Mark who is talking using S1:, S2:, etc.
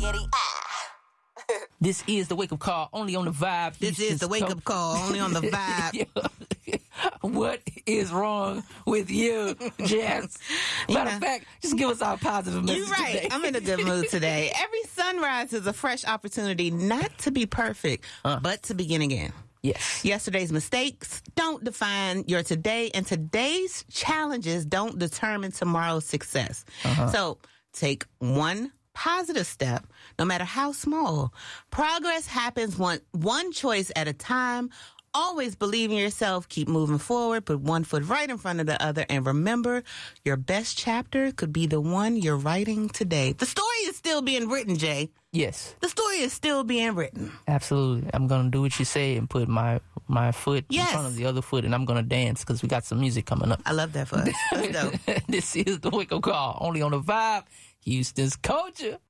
S1: spaghetti.
S2: This is the wake-up call, only on the Vibe.
S3: This is the wake-up call, only on the Vibe.
S2: What is wrong with you, Jess? Matter of fact, just give us our positive message.
S3: You're right.
S2: Today.
S3: I'm in a good mood today. Every sunrise is a fresh opportunity not to be perfect, but to begin again.
S2: Yes.
S3: Yesterday's mistakes don't define your today, and today's challenges don't determine tomorrow's success. So take one positive step, no matter how small. Progress happens one choice at a time. Always believe in yourself. Keep moving forward. Put one foot right in front of the other. And remember, your best chapter could be the one you're writing today. The story is still being written, Jay.
S2: Yes.
S3: The story is still being written.
S2: Absolutely. I'm going to do what you say and put my foot in front of the other foot, and I'm going to dance because we got some music coming up.
S3: I love that for us. Let's go.
S2: This is the wake-up call, only on the Vibe, Houston's culture.